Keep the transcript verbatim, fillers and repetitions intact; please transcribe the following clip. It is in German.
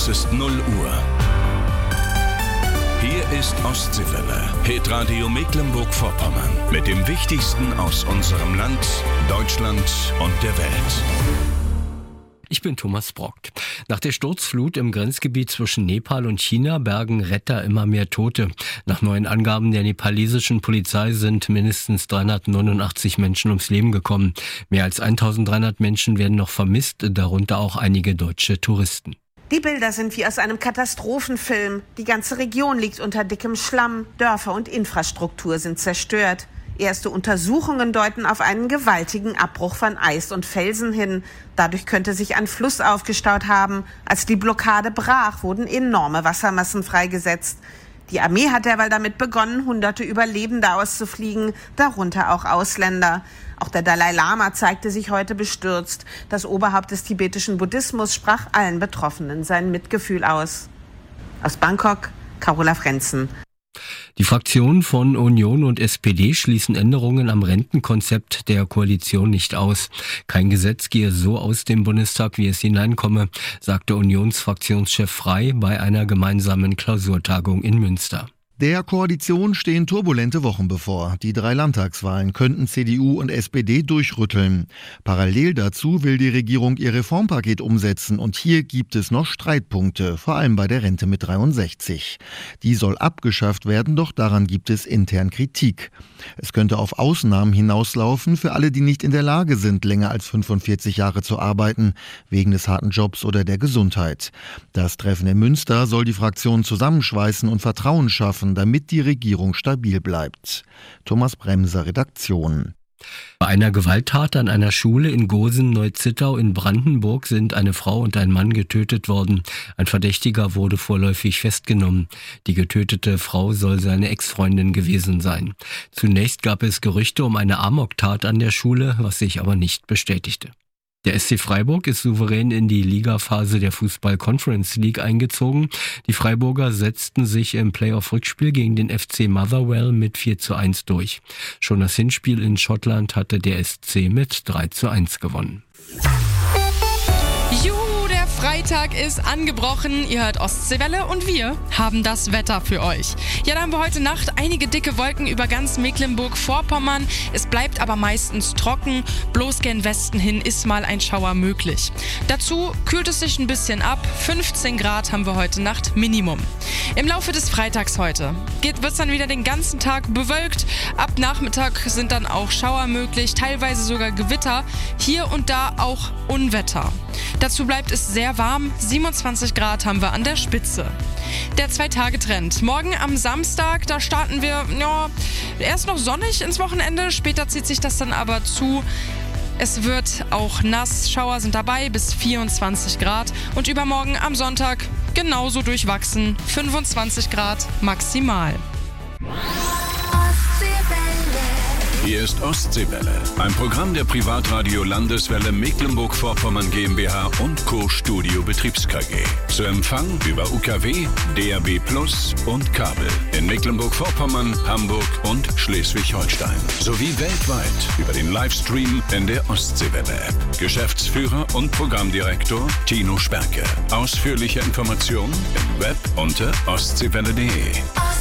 Es ist null Uhr. Hier ist Ostseewelle, Hitradio Mecklenburg-Vorpommern. Mit dem Wichtigsten aus unserem Land, Deutschland und der Welt. Ich bin Thomas Brock. Nach der Sturzflut im Grenzgebiet zwischen Nepal und China bergen Retter immer mehr Tote. Nach neuen Angaben der nepalesischen Polizei sind mindestens dreihundertneunundachtzig Menschen ums Leben gekommen. Mehr als eintausenddreihundert Menschen werden noch vermisst, darunter auch einige deutsche Touristen. Die Bilder sind wie aus einem Katastrophenfilm. Die ganze Region liegt unter dickem Schlamm. Dörfer und Infrastruktur sind zerstört. Erste Untersuchungen deuten auf einen gewaltigen Abbruch von Eis und Felsen hin. Dadurch könnte sich ein Fluss aufgestaut haben. Als die Blockade brach, wurden enorme Wassermassen freigesetzt. Die Armee hat derweil damit begonnen, hunderte Überlebende auszufliegen, darunter auch Ausländer. Auch der Dalai Lama zeigte sich heute bestürzt. Das Oberhaupt des tibetischen Buddhismus sprach allen Betroffenen sein Mitgefühl aus. Aus Bangkok, Carola Frenzen. Die Fraktionen von Union und S P D schließen Änderungen am Rentenkonzept der Koalition nicht aus. Kein Gesetz gehe so aus dem Bundestag, wie es hineinkomme, sagte Unionsfraktionschef Frey bei einer gemeinsamen Klausurtagung in Münster. Der Koalition stehen turbulente Wochen bevor. Die drei Landtagswahlen könnten C D U und S P D durchrütteln. Parallel dazu will die Regierung ihr Reformpaket umsetzen und hier gibt es noch Streitpunkte, vor allem bei der Rente mit dreiundsechzig. Die soll abgeschafft werden, doch daran gibt es intern Kritik. Es könnte auf Ausnahmen hinauslaufen für alle, die nicht in der Lage sind, länger als fünfundvierzig Jahre zu arbeiten, wegen des harten Jobs oder der Gesundheit. Das Treffen in Münster soll die Fraktionen zusammenschweißen und Vertrauen schaffen, damit die Regierung stabil bleibt. Thomas Bremser, Redaktion. Bei einer Gewalttat an einer Schule in Gosen-Neuzittau in Brandenburg sind eine Frau und ein Mann getötet worden. Ein Verdächtiger wurde vorläufig festgenommen. Die getötete Frau soll seine Ex-Freundin gewesen sein. Zunächst gab es Gerüchte um eine Amoktat an der Schule, was sich aber nicht bestätigte. Der S C Freiburg ist souverän in die Ligaphase der Fußball-Conference League eingezogen. Die Freiburger setzten sich im Playoff-Rückspiel gegen den F C Motherwell mit vier zu eins durch. Schon das Hinspiel in Schottland hatte der S C mit drei zu eins gewonnen. Juhu, der Freitag ist angebrochen. Ihr hört Ostseewelle und wir haben das Wetter für euch. Ja, da haben wir heute Nacht einige dicke Wolken über ganz Mecklenburg-Vorpommern. Es bleibt aber meistens trocken. Bloß gen Westen hin ist mal ein Schauer möglich. Dazu kühlt es sich ein bisschen ab. fünfzehn Grad haben wir heute Nacht Minimum. Im Laufe des Freitags heute wird es dann wieder den ganzen Tag bewölkt. Ab Nachmittag sind dann auch Schauer möglich, teilweise sogar Gewitter. Hier und da auch Unwetter. Dazu bleibt es sehr warm. siebenundzwanzig Grad haben wir an der Spitze. Der Zwei-Tage-Trend. Morgen am Samstag, da starten wir ja, erst noch sonnig ins Wochenende. Später zieht sich das dann aber zu. Es wird auch nass. Schauer sind dabei bis vierundzwanzig Grad. Und übermorgen am Sonntag genauso durchwachsen. fünfundzwanzig Grad maximal. Hier ist Ostseewelle, ein Programm der Privatradio Landeswelle Mecklenburg-Vorpommern GmbH und Co. Studio Betriebs K G. Zu Empfang über U K W, D A B Plus und Kabel in Mecklenburg-Vorpommern, Hamburg und Schleswig-Holstein. Sowie weltweit über den Livestream in der Ostseewelle-App. Geschäftsführer und Programmdirektor Tino Sperke. Ausführliche Informationen im Web unter ostseewelle punkt de.